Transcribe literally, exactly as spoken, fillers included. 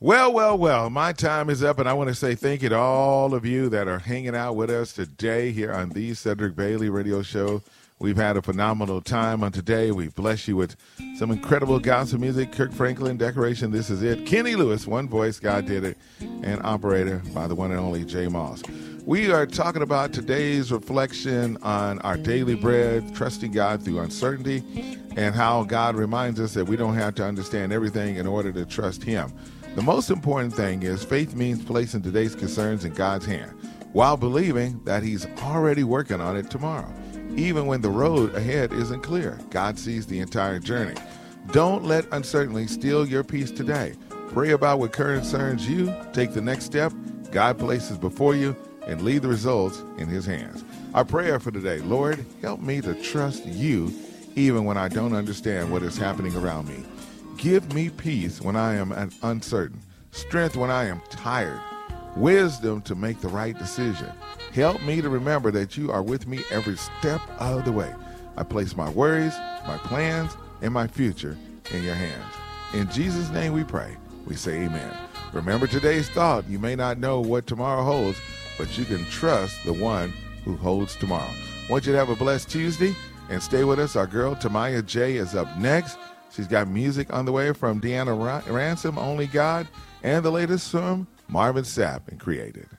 Well, well, well, my time is up, and I want to say thank you to all of you that are hanging out with us today here on the Cedric Bailey Radio Show. We've had a phenomenal time on today. We've blessed you with some incredible gospel music. Kirk Franklin, Decoration, This Is It. Kenny Lewis, One Voice, God Did It. And Operator by the one and only Jay Moss. We are talking about today's reflection on our daily bread, trusting God through uncertainty, and how God reminds us that we don't have to understand everything in order to trust Him. The most important thing is faith means placing today's concerns in God's hand while believing that He's already working on it tomorrow. Even when the road ahead isn't clear, God sees the entire journey. Don't let uncertainty steal your peace today. Pray about what concerns you, take the next step God places before you, and leave the results in His hands. Our prayer for today: Lord, help me to trust You even when I don't understand what is happening around me. Give me peace when I am uncertain, strength when I am tired, wisdom to make the right decision. Help me to remember that You are with me every step of the way. I place my worries, my plans, and my future in Your hands. In Jesus' name we pray. We say amen. Remember today's thought: you may not know what tomorrow holds, but you can trust the one who holds tomorrow. I want you to have a blessed Tuesday and stay with us. Our girl Tamaya J is up next. She's got music on the way from Deanna Ransom, Only God, and the latest from Marvin Sapp and Created.